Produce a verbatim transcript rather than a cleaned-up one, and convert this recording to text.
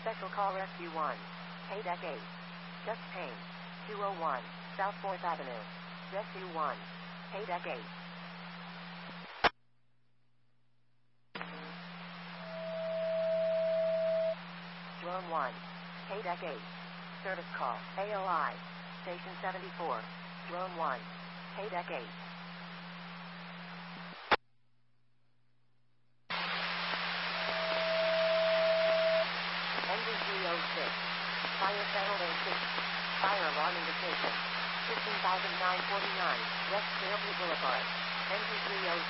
Special Call Rescue one. Paydeck eight. Just Pain. two oh one South fourth Avenue. Rescue one. Paydeck eight. Drone one. Paydeck eight. Service call. A O I. Station seventy-four. Drone one. Paydeck eight. Engine three oh six. Fire channel A six. Fire alarm indication. fifteen thousand nine hundred forty-nine. West Fairview Boulevard. Engine three oh six.